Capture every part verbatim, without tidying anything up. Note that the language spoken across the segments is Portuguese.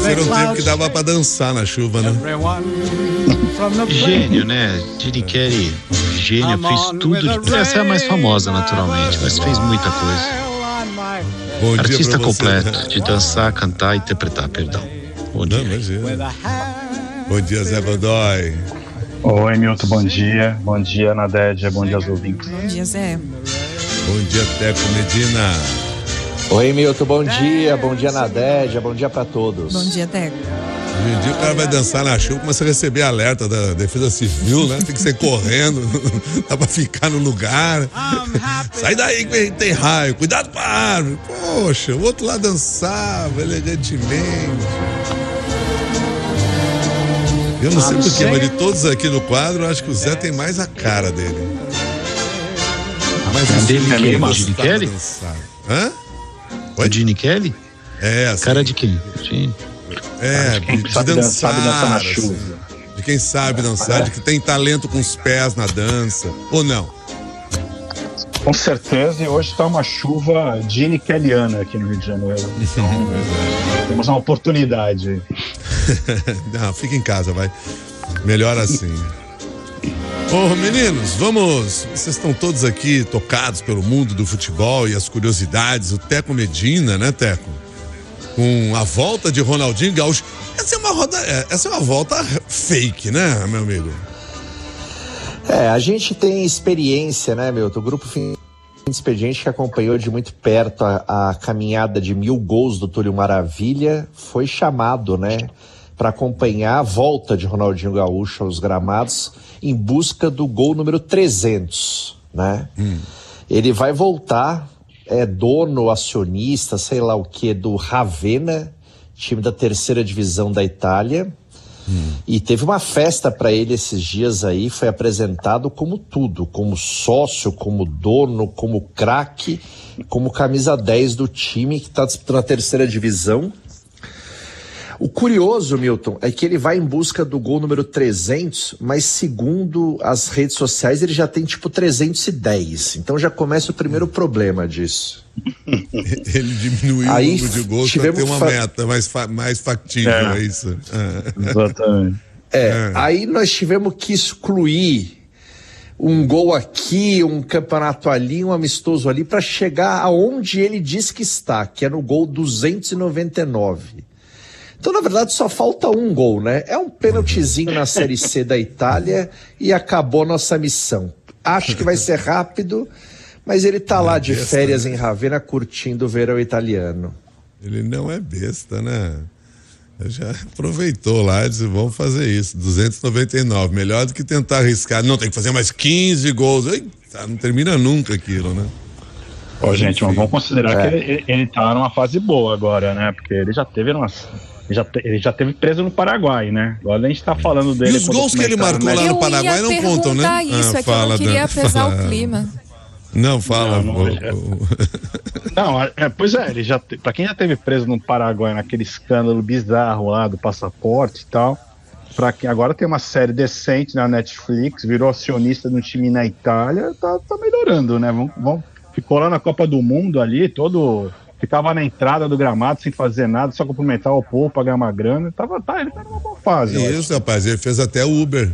esse era o tempo que dava pra dançar na chuva, né? Gênio, né? Gene Kelly, gênio, fez tudo. De... Essa é a mais famosa, naturalmente, mas fez muita coisa. Bom dia Artista pra você. completo, de dançar, cantar e interpretar, perdão. Bom dia. Não, imagina. Bom dia, Zé Godoy. Oi, Milton, bom dia. Bom dia, Nadédia, bom dia aos ouvintes. Bom dia, Zé. Bom dia, Teco Medina. Oi, Milton, bom dia. Bom dia, Nadédia, bom dia pra todos. Bom dia, Teco. Hoje em dia o cara vai dançar na chuva, começa a receber alerta da Defesa Civil, né? Tem que ser correndo, não dá pra ficar no lugar. Sai daí que tem raio, cuidado com a árvore. Poxa, o outro lá dançava elegantemente. Eu não sei porquê, mas de todos aqui no quadro, eu acho que o Zé tem mais a cara dele. Mas o dele é meio Gene Kelly? Hã? O Gene Kelly? É, assim. Cara de quem? Gene. É, de, de sabe dançar, sabe dançar na chuva. assim, de quem sabe dançar, de que tem talento com os pés na dança, ou não? Com certeza, e hoje tá uma chuva Gene Kellyana aqui no Rio de Janeiro. Então, temos uma oportunidade. Não, fica em casa, vai. Melhor assim. Ô, meninos, vamos. Vocês estão todos aqui tocados pelo mundo do futebol e as curiosidades. O Teco Medina, né, Teco? Com a volta de Ronaldinho Gaúcho. Essa é uma roda, essa é uma volta fake, né, meu amigo? É, a gente tem experiência, né, Milton? O Grupo Fim de Expediente, que acompanhou de muito perto a, a caminhada de mil gols do Túlio Maravilha, foi chamado, né, para acompanhar a volta de Ronaldinho Gaúcho aos gramados em busca do gol número trezentos, né? Hum. Ele vai voltar, é dono, acionista, sei lá o que, do Ravenna, time da terceira divisão da Itália. Hum. E teve uma festa para ele esses dias aí, foi apresentado como tudo, como sócio, como dono, como craque, como camisa dez do time que está disputando a terceira divisão. O curioso, Milton, é que ele vai em busca do gol número trezentos, mas segundo as redes sociais ele já tem tipo trezentos e dez, então já começa o primeiro problema disso. Ele diminuiu aí, o número de gols para ter uma fa... meta mais, fa... mais factível, é, é isso? É. Exatamente. É, é, aí nós tivemos que excluir um gol aqui, um campeonato ali, um amistoso ali, para chegar aonde ele diz que está, que é no gol duzentos e noventa e nove. Então, na verdade, só falta um gol, né? É um pênaltizinho na Série C da Itália e acabou nossa missão. Acho que vai ser rápido, mas ele tá lá de férias em Ravenna curtindo o verão italiano. Ele não é besta, né? Já aproveitou lá e disse, vamos fazer isso, duzentos e noventa e nove, melhor do que tentar arriscar, não, tem que fazer mais quinze gols, Eita, não termina nunca aquilo, né? Ó, gente, mas vamos considerar é. que ele, ele tá numa fase boa agora, né? Porque ele já teve umas... Ele já, te, ele já teve preso no Paraguai, né? Agora a gente tá falando dele. E os gols que ele marcou lá no Paraguai não contam, né? Isso, ah, é fala, que eu não queria Dan, pesar fala. o clima. Não, fala. Não, não, é... não é, pois é, ele já te... pra quem já teve preso no Paraguai naquele escândalo bizarro lá do passaporte e tal, pra quem agora tem uma série decente na Netflix, virou acionista de um time na Itália, tá, tá melhorando, né? Vamos, vamos... Ficou lá na Copa do Mundo ali, todo... Ficava na entrada do gramado sem fazer nada, só cumprimentar o povo, pagar uma grana. Tava, tá, ele tá numa boa fase. Isso, rapaz, ele fez até o Uber.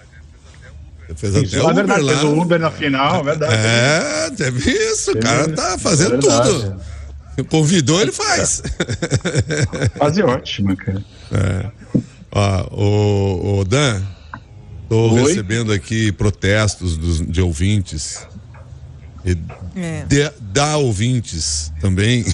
Ele fez isso, até o Uber verdade, lá. Fez o Uber na final, é verdade. É, teve isso, o cara tá fazendo é tudo. Convidou, ele faz. Fase ótima, cara. É. Ó, o, o Dan, tô Oi? recebendo aqui protestos dos, de ouvintes. E é. de, da ouvintes também,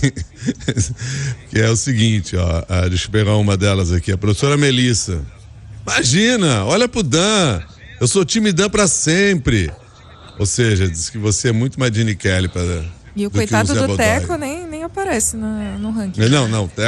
que é o seguinte, ó, a, deixa eu pegar uma delas aqui, a professora Melissa. Imagina, olha pro Dan, eu sou time Dan pra sempre. Ou seja, diz que você é muito mais Gene Kelly pra, e o coitado do Teco nem, nem aparece no, no ranking. Não, não,